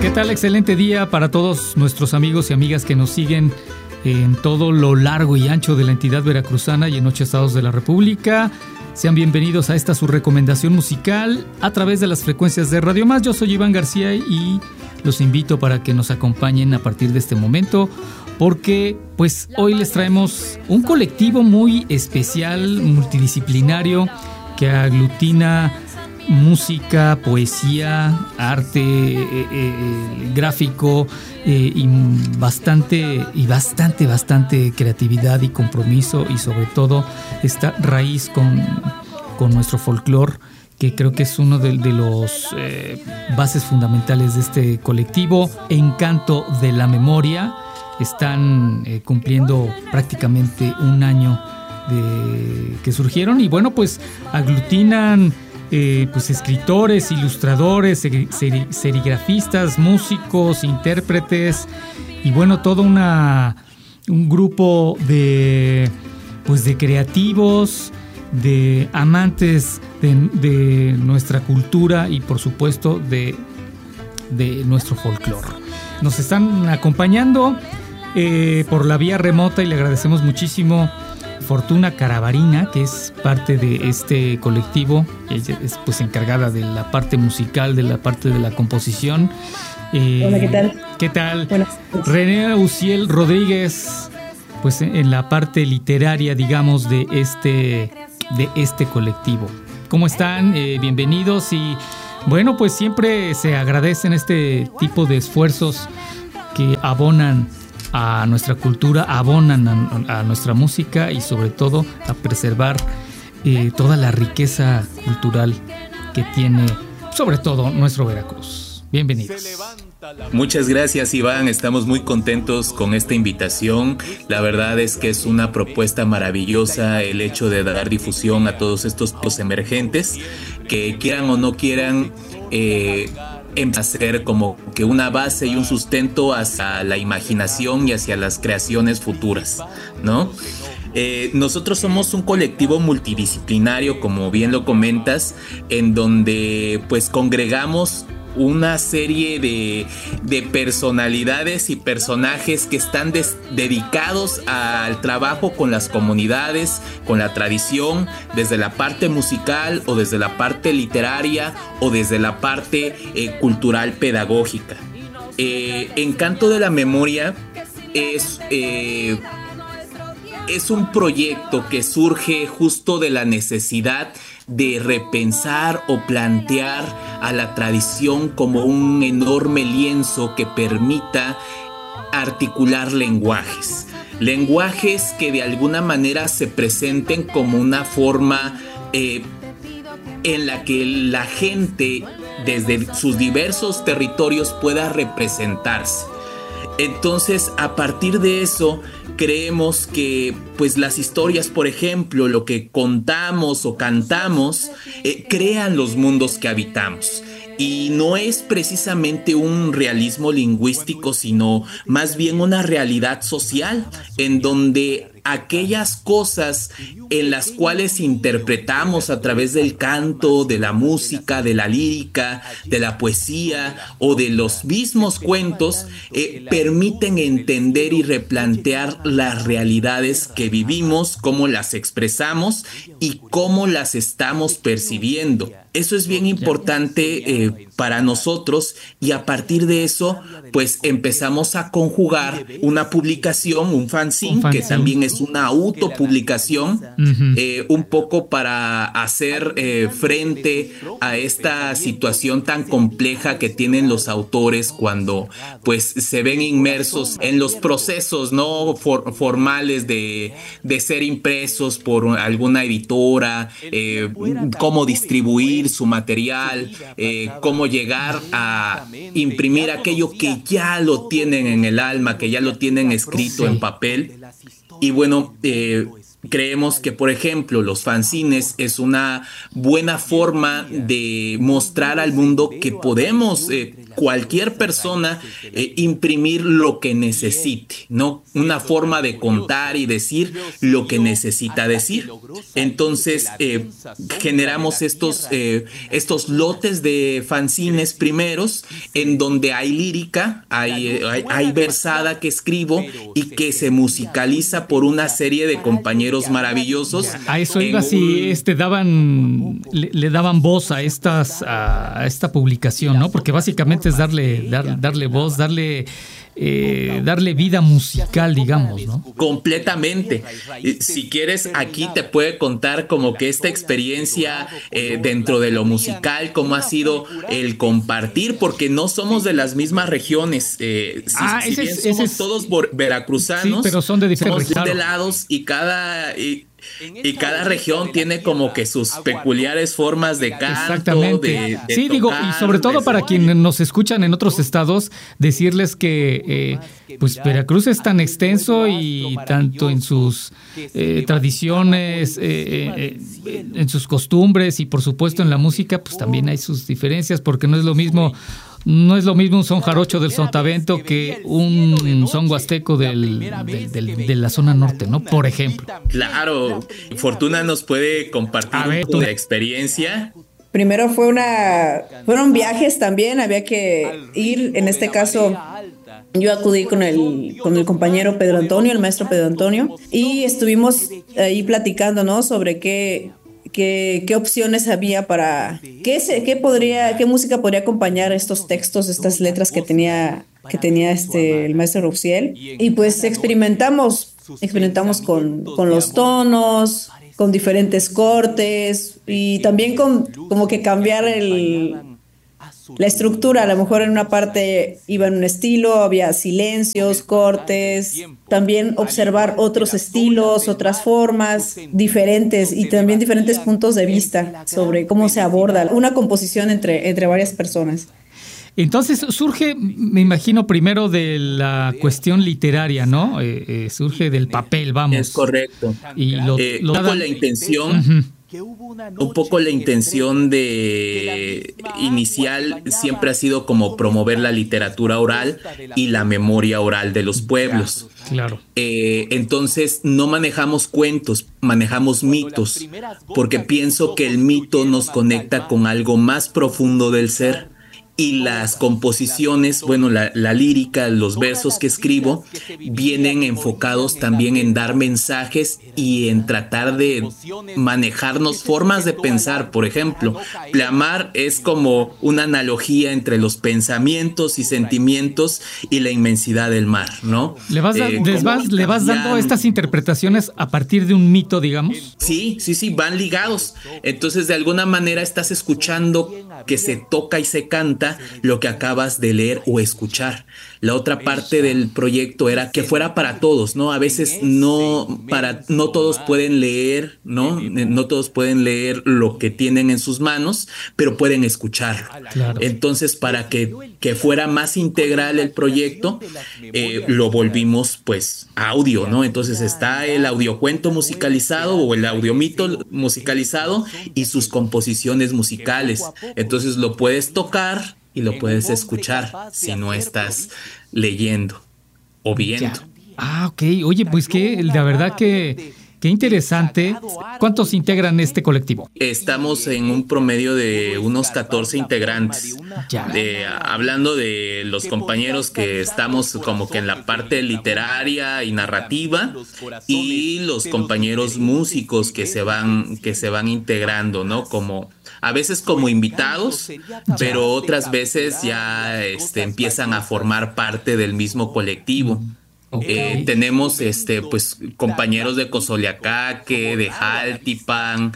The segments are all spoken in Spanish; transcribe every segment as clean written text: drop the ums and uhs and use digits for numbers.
¿Qué tal? Excelente día para todos nuestros amigos y amigas que nos siguen en todo lo largo y ancho de la entidad veracruzana y en 8 estados de la República. Sean bienvenidos a esta su recomendación musical a través de las frecuencias de Radio Más. Yo soy Iván García y los invito para que nos acompañen a partir de este momento, porque pues hoy les traemos un colectivo muy especial, multidisciplinario, que aglutina música, poesía, arte, gráfico y bastante creatividad y compromiso, y sobre todo esta raíz con nuestro folclore, que creo que es uno de los bases fundamentales de este colectivo. Encanto de la Memoria. Están cumpliendo prácticamente un año de que surgieron, y bueno, pues aglutinan pues escritores, ilustradores, serigrafistas, músicos, intérpretes, y bueno, todo un grupo de creativos, de amantes de nuestra cultura y por supuesto de nuestro folclore. Nos están acompañando por la vía remota, y le agradecemos muchísimo Fortuna Carabarina, que es parte de este colectivo. Ella es pues encargada de la parte musical, de la parte de la composición. Hola, ¿qué tal? ¿Qué tal? Buenas. René Uciel Rodríguez, pues en la parte literaria, digamos, de este colectivo. ¿Cómo están? Bienvenidos. Y bueno, pues siempre se agradecen este tipo de esfuerzos que abonan a nuestra cultura, abonan a nuestra música y sobre todo a preservar toda la riqueza cultural que tiene sobre todo nuestro Veracruz. Bienvenidos. Muchas gracias, Iván, estamos muy contentos con esta invitación. La verdad es que es una propuesta maravillosa el hecho de dar difusión a todos estos emergentes que, quieran o no quieran, hacer como que una base y un sustento hacia la imaginación y hacia las creaciones futuras, ¿no? Nosotros somos un colectivo multidisciplinario, como bien lo comentas, en donde pues congregamos una serie de personalidades y personajes que están dedicados al trabajo con las comunidades, con la tradición, desde la parte musical o desde la parte literaria o desde la parte cultural pedagógica. Encanto de la Memoria es un proyecto que surge justo de la necesidad de repensar o plantear a la tradición como un enorme lienzo que permita articular lenguajes que de alguna manera se presenten como una forma en la que la gente desde sus diversos territorios pueda representarse. Entonces, a partir de eso, creemos que pues las historias, por ejemplo, lo que contamos o cantamos, crean los mundos que habitamos. Y no es precisamente un realismo lingüístico, sino más bien una realidad social, en donde aquellas cosas en las cuales interpretamos a través del canto, de la música, de la lírica, de la poesía o de los mismos cuentos, permiten entender y replantear las realidades que vivimos, cómo las expresamos y cómo las estamos percibiendo. Eso es bien importante para nosotros, y a partir de eso pues empezamos a conjugar una publicación, un fanzine, que también es una autopublicación, un poco para hacer frente a esta situación tan compleja que tienen los autores cuando pues se ven inmersos en los procesos no formales de ser impresos por alguna editora, cómo distribuir su material, cómo llegar a imprimir aquello que ya lo tienen en el alma, que ya lo tienen escrito en papel. Y bueno, creemos que, por ejemplo, los fanzines es una buena forma de mostrar al mundo que podemos cualquier persona imprimir lo que necesite, ¿no? Una forma de contar y decir lo que necesita decir. Entonces generamos estos lotes de fanzines primeros, en donde hay lírica, hay versada que escribo y que se musicaliza por una serie de compañeros maravillosos. A eso iba, si le daban voz a esta publicación, ¿no? Porque básicamente es darle voz, darle vida musical, digamos, ¿no? Completamente. Si quieres, aquí te puede contar como que esta experiencia dentro de lo musical, cómo ha sido el compartir, porque no somos de las mismas regiones. Si bien somos todos veracruzanos, sí, pero son de diferentes somos de lados, y cada región tiene como que sus peculiares formas de canto. Exactamente. Sí, digo, y sobre todo para quienes nos escuchan en otros estados, decirles que pues Veracruz es tan extenso, y tanto en sus tradiciones, en sus costumbres, y por supuesto en la música, pues también hay sus diferencias, porque no es lo mismo un son jarocho del Sotavento que un son huasteco de la zona norte, ¿no? Por ejemplo. Claro, Fortuna nos puede compartir un poco de experiencia. Primero fueron viajes también, había que ir, en este caso yo acudí con el compañero Pedro Antonio, el maestro Pedro Antonio, y estuvimos ahí platicando, ¿no? Sobre qué opciones había para qué música podría acompañar estos textos, estas letras que tenía el maestro Robciel. Y pues experimentamos con los tonos, con diferentes cortes, y también como que cambiar la estructura. A lo mejor en una parte iba en un estilo, había silencios, cortes, también observar otros estilos, otras formas diferentes, y también diferentes puntos de vista sobre cómo se aborda una composición entre varias personas. Entonces surge, me imagino, primero de la cuestión literaria, ¿no? Surge del papel, vamos. Es correcto. Y la intención... Un poco la intención inicial siempre ha sido como promover la literatura oral y la memoria oral de los pueblos. Claro. Entonces no manejamos cuentos, manejamos mitos, porque pienso que el mito nos conecta con algo más profundo del ser. Y las composiciones, bueno, la lírica, los versos que escribo vienen enfocados también en dar mensajes y en tratar de manejarnos formas de pensar. Por ejemplo, Pleamar es como una analogía entre los pensamientos y sentimientos y la inmensidad del mar, ¿no? ¿Le vas dando estas interpretaciones a partir de un mito, digamos? Sí, van ligados. Entonces, de alguna manera estás escuchando que se toca y se canta lo que acabas de leer o escuchar. La otra parte del proyecto era que fuera para todos, ¿no? A veces no todos pueden leer, ¿no? No todos pueden leer lo que tienen en sus manos, pero pueden escucharlo. Claro. Entonces, para que fuera más integral el proyecto, lo volvimos pues audio, ¿no? Entonces está el audiocuento musicalizado o el audiomito musicalizado y sus composiciones musicales. Entonces lo puedes tocar y lo puedes escuchar si no estás leyendo o viendo. Ok. Oye, pues que la verdad que qué interesante. ¿Cuántos integran este colectivo? Estamos en un promedio de unos 14 integrantes. Hablando de los compañeros que estamos como que en la parte literaria y narrativa, y los compañeros músicos que se van integrando, ¿no? A veces como invitados, pero otras veces ya empiezan a formar parte del mismo colectivo. Okay. Tenemos pues compañeros de Cozoleacaque, de Jaltipan,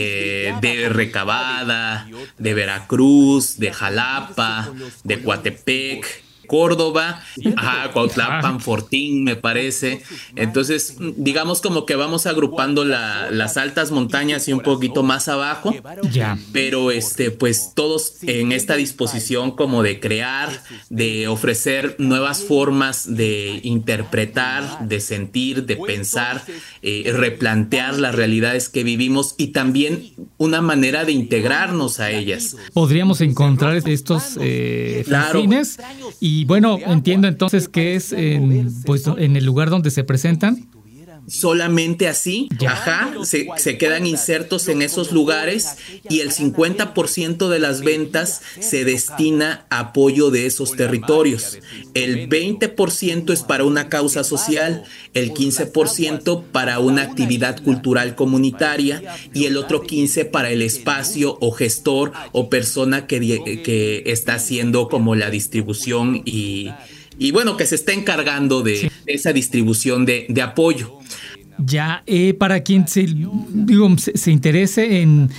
de Recabada, de Veracruz, de Jalapa, de Coatepec. Córdoba, Cuautlapan, Fortín, me parece. Entonces, digamos como que vamos agrupando las altas montañas y un poquito más abajo. Ya. Pero pues todos en esta disposición como de crear, de ofrecer nuevas formas de interpretar, de sentir, de pensar, replantear las realidades que vivimos y también una manera de integrarnos a ellas. Podríamos encontrar estos fanzines y bueno, entiendo entonces que es en el lugar donde se presentan. Solamente así, se quedan insertos en esos lugares y el 50% de las ventas se destina a apoyo de esos territorios. El 20% es para una causa social, el 15% para una actividad cultural comunitaria y el otro 15% para el espacio o gestor o persona que está haciendo como la distribución y bueno, que se está encargando de esa distribución de apoyo. Ya, para quien se interese en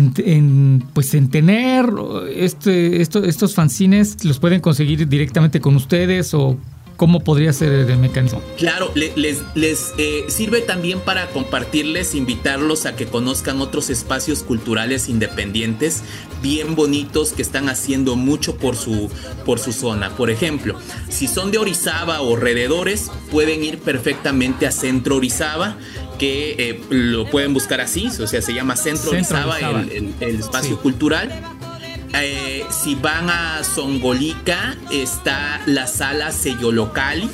tener estos fanzines, ¿los pueden conseguir directamente con ustedes o cómo podría ser el mecanismo? Claro, les sirve también para compartirles, invitarlos a que conozcan otros espacios culturales independientes bien bonitos que están haciendo mucho por su zona. Por ejemplo, si son de Orizaba o alrededores, pueden ir perfectamente a Centro Orizaba, que lo pueden buscar así, o sea, se llama Centro Orizaba, el espacio cultural. Si van a Zongolica, está la sala Seyolocali.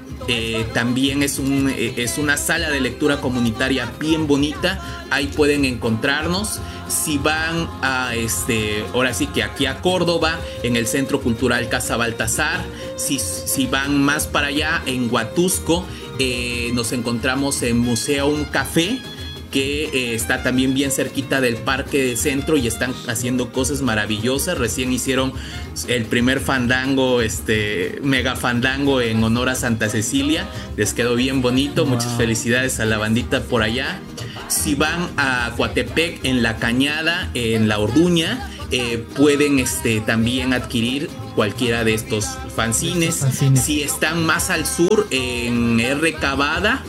También es una sala de lectura comunitaria bien bonita. Ahí pueden encontrarnos. Si van a ahora sí que aquí a Córdoba, en el Centro Cultural Casa Baltasar. Si van más para allá, en Huatusco, nos encontramos en Museum Café, que está también bien cerquita del Parque del Centro y están haciendo cosas maravillosas. Recién hicieron el primer fandango, mega fandango en honor a Santa Cecilia. Les quedó bien bonito. Wow. Muchas felicidades a la bandita por allá. Si van a Coatepec, en La Cañada, en La Orduña, pueden también adquirir cualquiera de estos fanzines. Si están más al sur, en R. Cavada,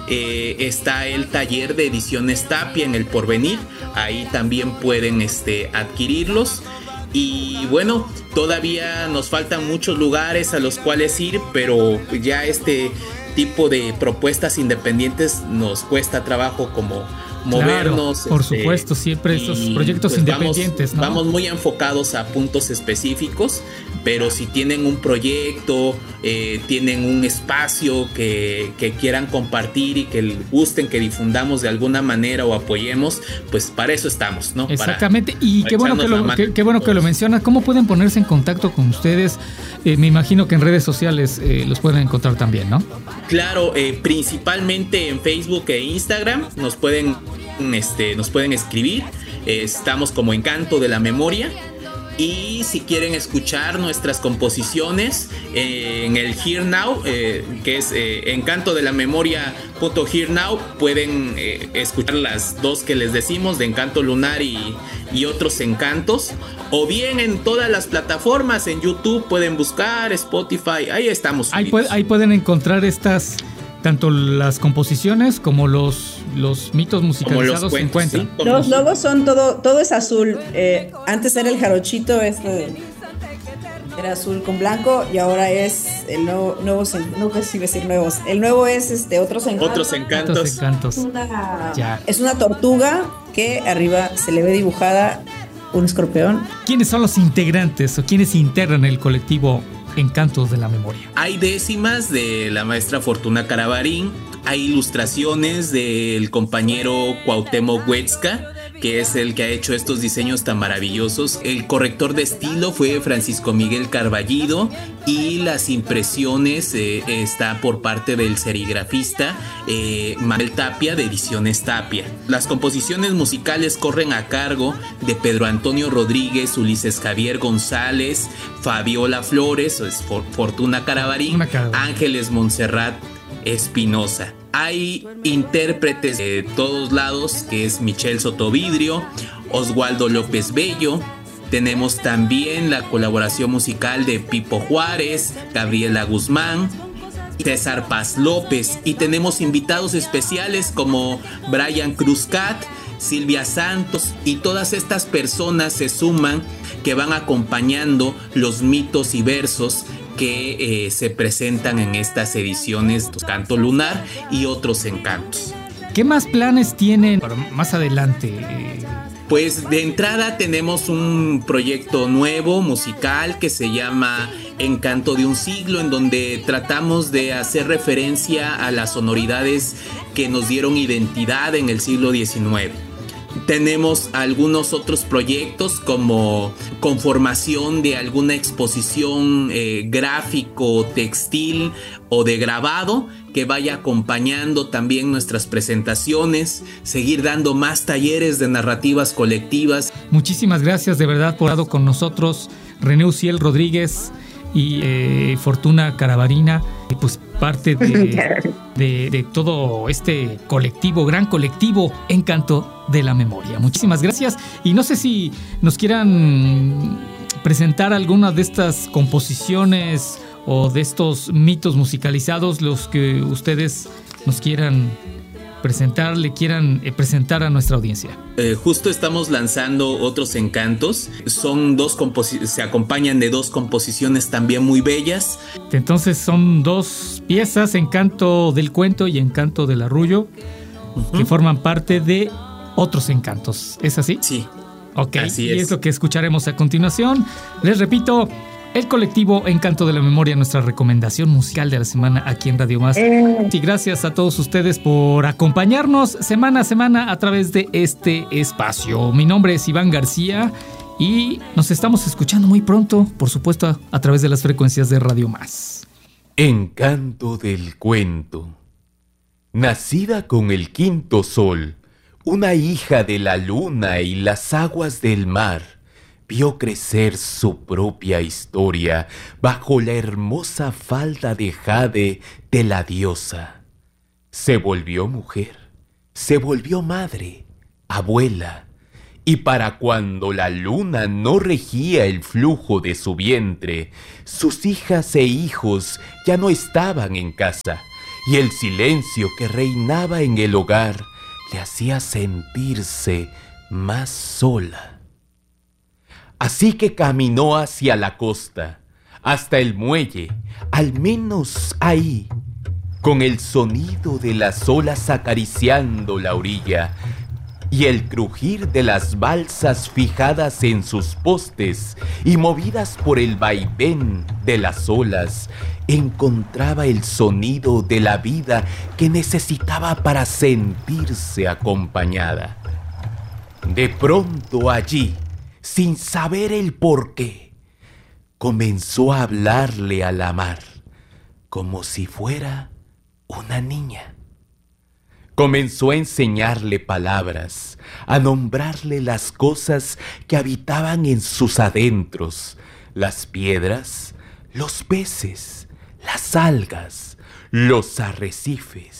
está el taller de ediciones Tapia en El Porvenir. Ahí también pueden adquirirlos. Y bueno, todavía nos faltan muchos lugares a los cuales ir, pero ya este tipo de propuestas independientes nos cuesta trabajo como movernos. Claro, por supuesto, siempre estos proyectos pues independientes, vamos muy enfocados a puntos específicos, pero si tienen un proyecto, tienen un espacio que quieran compartir y que gusten que difundamos de alguna manera o apoyemos, pues para eso estamos, ¿no? Exactamente, y qué bueno que lo mencionas. ¿Cómo pueden ponerse en contacto con ustedes? Me imagino que en redes sociales los pueden encontrar también, ¿no? Claro, principalmente en Facebook e Instagram nos pueden escribir. Estamos como Encanto de la Memoria. Y si quieren escuchar nuestras composiciones en el Here Now, que es Encanto de la Memoria.Here Now, pueden escuchar las dos que les decimos, de Encanto Lunar y otros encantos. O bien en todas las plataformas, en YouTube pueden buscar, Spotify, ahí estamos. Ahí pueden encontrar tanto las composiciones como los mitos musicalizados se encuentran. ¿Sí? Los logos son todo es azul. Antes era el jarochito, era azul con blanco, y ahora es el nuevo, no sé si decir nuevos. El nuevo es Otros Encantos. Es una tortuga que arriba se le ve dibujada un escorpión. ¿Quiénes son los integrantes o quiénes integran el colectivo Encantos de la Memoria? Hay décimas de la maestra Fortuna Caravarín, hay ilustraciones del compañero Cuauhtémoc Huetzca, que es el que ha hecho estos diseños tan maravillosos. El corrector de estilo fue Francisco Miguel Carballido y las impresiones está por parte del serigrafista Manuel Tapia, de Ediciones Tapia. Las composiciones musicales corren a cargo de Pedro Antonio Rodríguez, Ulises Javier González, Fabiola Flores, Fortuna Caravarín, Ángeles Montserrat Espinosa. Hay intérpretes de todos lados, que es Michelle Sotovidrio, Oswaldo López Bello, Tenemos también la colaboración musical de Pipo Juárez, Gabriela Guzmán, César Paz López, y tenemos invitados especiales como Brian Cruzcat, Silvia Santos, y todas estas personas se suman, que van acompañando los mitos y versos que se presentan en estas ediciones de Canto Lunar y otros encantos. ¿Qué más planes tienen para más adelante? Pues de entrada tenemos un proyecto nuevo musical que se llama Encanto de un siglo, en donde tratamos de hacer referencia a las sonoridades que nos dieron identidad en el siglo XIX. Tenemos algunos otros proyectos como conformación de alguna exposición gráfico, textil o de grabado que vaya acompañando también nuestras presentaciones, seguir dando más talleres de narrativas colectivas. Muchísimas gracias de verdad por haber estado con nosotros, René Uciel Rodríguez y Fortuna Carabarina, y pues parte de todo este colectivo, gran colectivo Encanto de la Memoria. Muchísimas gracias, y no sé si nos quieran presentar alguna de estas composiciones o de estos mitos musicalizados, los que ustedes nos quieran presentar, le quieran presentar a nuestra audiencia. Justo estamos lanzando otros encantos. Son se acompañan de dos composiciones también muy bellas. Entonces son dos piezas, Encanto del Cuento y Encanto del Arrullo, que forman parte de otros encantos. ¿Es así? Sí. Ok, así y es lo que escucharemos a continuación. Les repito, el colectivo Encanto de la Memoria, nuestra recomendación musical de la semana aquí en Radio Más. Y gracias a todos ustedes por acompañarnos semana a semana a través de este espacio. Mi nombre es Iván García y nos estamos escuchando muy pronto, por supuesto, a través de las frecuencias de Radio Más. Encanto del Cuento. Nacida con el quinto sol, una hija de la luna y las aguas del mar, vio crecer su propia historia bajo la hermosa falda de jade de la diosa. Se volvió mujer, se volvió madre, abuela, y para cuando la luna no regía el flujo de su vientre, sus hijas e hijos ya no estaban en casa, y el silencio que reinaba en el hogar le hacía sentirse más sola. Así que caminó hacia la costa, hasta el muelle, al menos ahí, con el sonido de las olas acariciando la orilla y el crujir de las balsas fijadas en sus postes y movidas por el vaivén de las olas, encontraba el sonido de la vida que necesitaba para sentirse acompañada. De pronto allí, sin saber el porqué, comenzó a hablarle a la mar, como si fuera una niña. Comenzó a enseñarle palabras, a nombrarle las cosas que habitaban en sus adentros, las piedras, los peces, las algas, los arrecifes.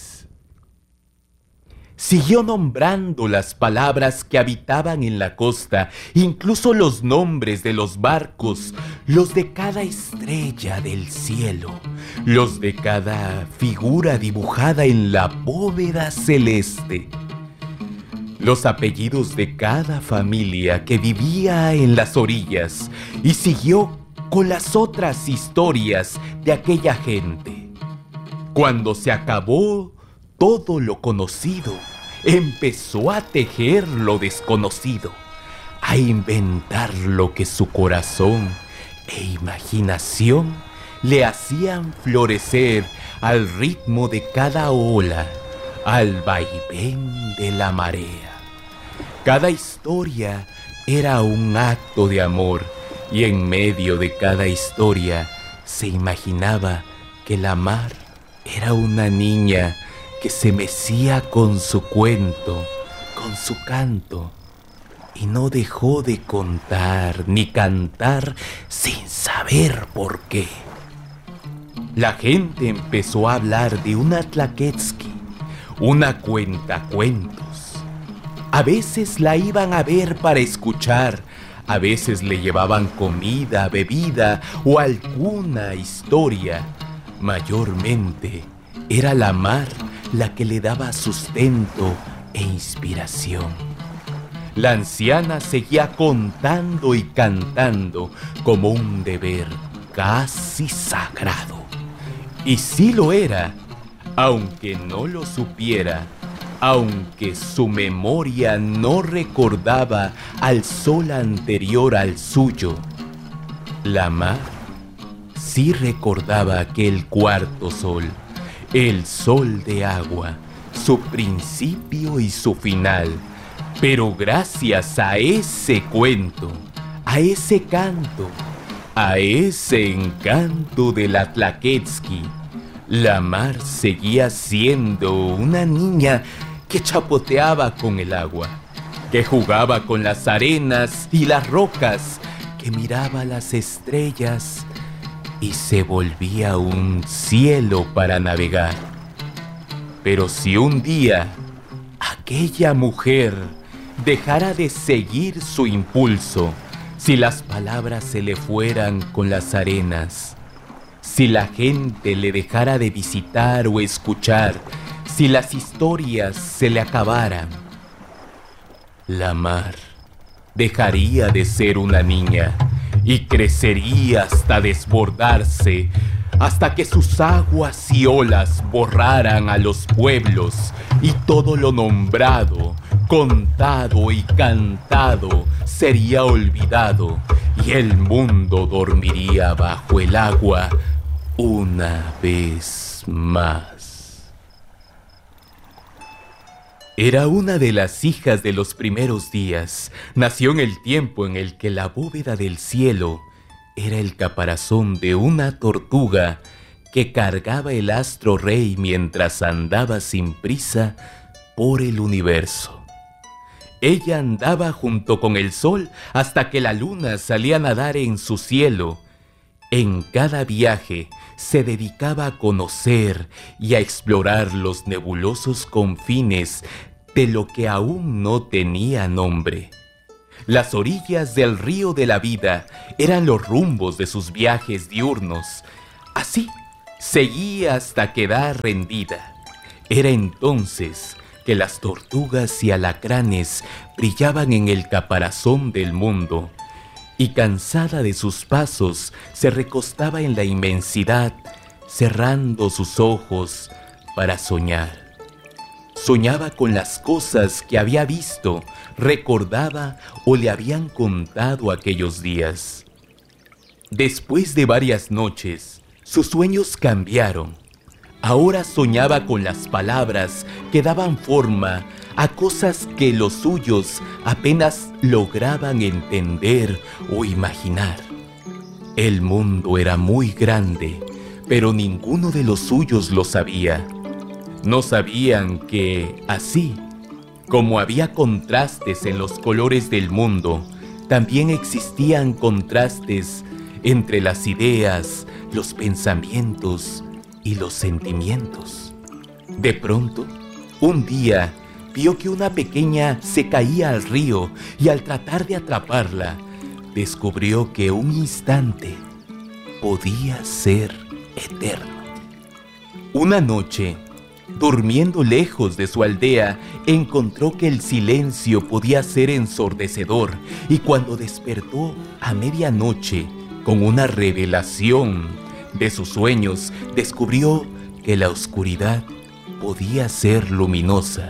Siguió nombrando las palabras que habitaban en la costa, incluso los nombres de los barcos, los de cada estrella del cielo, los de cada figura dibujada en la bóveda celeste, los apellidos de cada familia que vivía en las orillas, y siguió con las otras historias de aquella gente. Cuando se acabó todo lo conocido, empezó a tejer lo desconocido, a inventar lo que su corazón e imaginación le hacían florecer al ritmo de cada ola, al vaivén de la marea. Cada historia era un acto de amor, y en medio de cada historia se imaginaba que la mar era una niña que se mecía con su cuento, con su canto, y no dejó de contar ni cantar sin saber por qué. La gente empezó a hablar de una Tlaquetzki, una cuentacuentos. A veces la iban a ver para escuchar, A veces le llevaban comida, bebida o alguna historia. Mayormente era la mar la que le daba sustento e inspiración. La anciana seguía contando y cantando como un deber casi sagrado. Y sí lo era, aunque no lo supiera, aunque su memoria no recordaba al sol anterior al suyo. La mar sí recordaba aquel cuarto sol, el sol de agua, su principio y su final. Pero gracias a ese cuento, a ese canto, a ese encanto del Tlaquetzki, la mar seguía siendo una niña que chapoteaba con el agua, que jugaba con las arenas y las rocas, que miraba las estrellas y se volvía un cielo para navegar. Pero si un día aquella mujer dejara de seguir su impulso, si las palabras se le fueran con las arenas, si la gente le dejara de visitar o escuchar, si las historias se le acabaran, la mar dejaría de ser una niña y crecería hasta desbordarse, hasta que sus aguas y olas borraran a los pueblos y todo lo nombrado, contado y cantado sería olvidado y el mundo dormiría bajo el agua una vez más. Era una de las hijas de los primeros días. Nació en el tiempo en el que la bóveda del cielo era el caparazón de una tortuga que cargaba el astro rey mientras andaba sin prisa por el universo. Ella andaba junto con el sol hasta que la luna salía a nadar en su cielo. En cada viaje se dedicaba a conocer y a explorar los nebulosos confines de lo que aún no tenía nombre. Las orillas del río de la vida eran los rumbos de sus viajes diurnos. Así seguía hasta quedar rendida. Era entonces que las tortugas y alacranes brillaban en el caparazón del mundo, y cansada de sus pasos se recostaba en la inmensidad, cerrando sus ojos para soñar. Soñaba con las cosas que había visto, recordaba o le habían contado aquellos días. Después de varias noches, sus sueños cambiaron. Ahora soñaba con las palabras que daban forma a cosas que los suyos apenas lograban entender o imaginar. El mundo era muy grande, pero ninguno de los suyos lo sabía. No sabían que, así como había contrastes en los colores del mundo, también existían contrastes entre las ideas, los pensamientos y los sentimientos. De pronto, un día, vio que una pequeña se caía al río y al tratar de atraparla, descubrió que un instante podía ser eterno. Una noche, durmiendo lejos de su aldea, encontró que el silencio podía ser ensordecedor, y cuando despertó a medianoche con una revelación de sus sueños, descubrió que la oscuridad podía ser luminosa.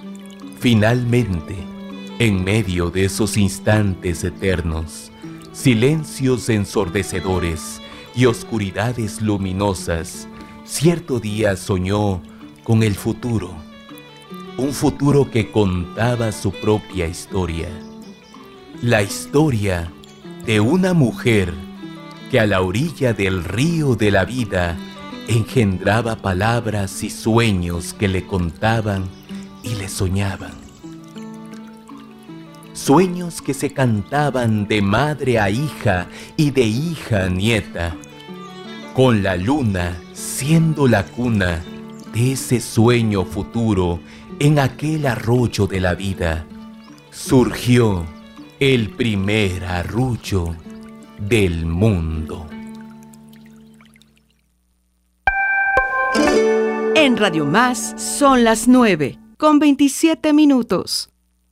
Finalmente, en medio de esos instantes eternos, silencios ensordecedores y oscuridades luminosas, cierto día soñó con el futuro, un futuro que contaba su propia historia, la historia de una mujer que a la orilla del río de la vida engendraba palabras y sueños que le contaban y le soñaban. Sueños que se cantaban de madre a hija y de hija a nieta, con la luna siendo la cuna de ese sueño futuro. En aquel arroyo de la vida surgió el primer arrullo del mundo. En Radio Más son las 9:27.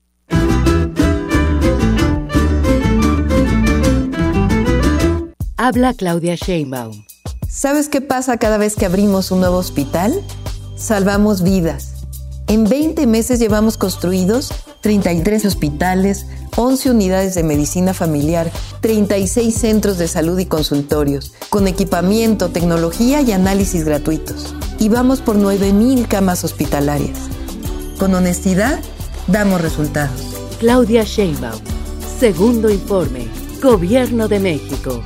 Habla Claudia Sheinbaum. ¿Sabes qué pasa cada vez que abrimos un nuevo hospital? Salvamos vidas. En 20 meses llevamos construidos 33 hospitales, 11 unidades de medicina familiar, 36 centros de salud y consultorios, con equipamiento, tecnología y análisis gratuitos. Y vamos por 9,000 camas hospitalarias. Con honestidad, damos resultados. Claudia Sheinbaum. Segundo informe. Gobierno de México.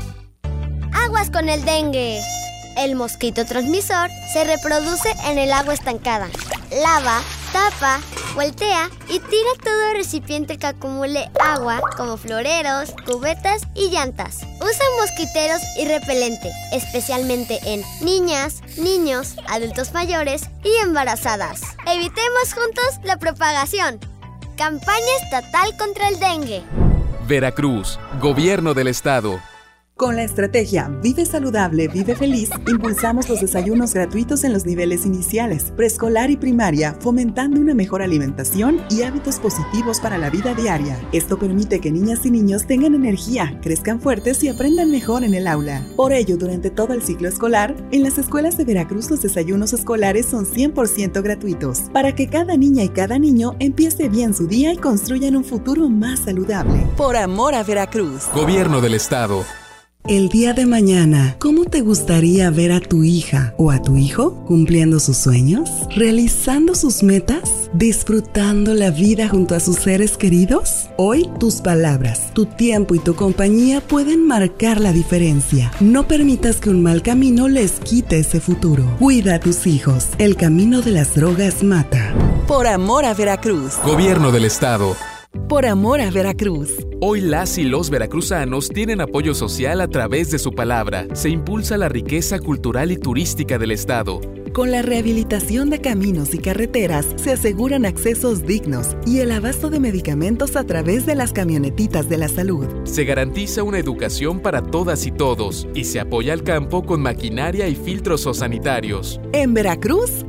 Aguas con el dengue. El mosquito transmisor se reproduce en el agua estancada. Lava, tapa, voltea y tira todo recipiente que acumule agua, como floreros, cubetas y llantas. Usa mosquiteros y repelente, especialmente en niñas, niños, adultos mayores y embarazadas. Evitemos juntos la propagación. Campaña estatal contra el dengue. Veracruz, Gobierno del Estado. Con la estrategia Vive Saludable, Vive Feliz, impulsamos los desayunos gratuitos en los niveles iniciales, preescolar y primaria, fomentando una mejor alimentación y hábitos positivos para la vida diaria. Esto permite que niñas y niños tengan energía, crezcan fuertes y aprendan mejor en el aula. Por ello, durante todo el ciclo escolar, en las escuelas de Veracruz los desayunos escolares son 100% gratuitos, para que cada niña y cada niño empiece bien su día y construyan un futuro más saludable. Por amor a Veracruz. Gobierno del Estado. El día de mañana, ¿cómo te gustaría ver a tu hija o a tu hijo cumpliendo sus sueños, realizando sus metas, disfrutando la vida junto a sus seres queridos? Hoy, tus palabras, tu tiempo y tu compañía pueden marcar la diferencia. No permitas que un mal camino les quite ese futuro. Cuida a tus hijos. El camino de las drogas mata. Por amor a Veracruz. Gobierno del Estado. Por amor a Veracruz. Hoy las y los veracruzanos tienen apoyo social a través de su palabra. Se impulsa la riqueza cultural y turística del Estado. Con la rehabilitación de caminos y carreteras se aseguran accesos dignos y el abasto de medicamentos a través de las camionetitas de la salud. Se garantiza una educación para todas y todos y se apoya al campo con maquinaria y filtros sanitarios. En Veracruz,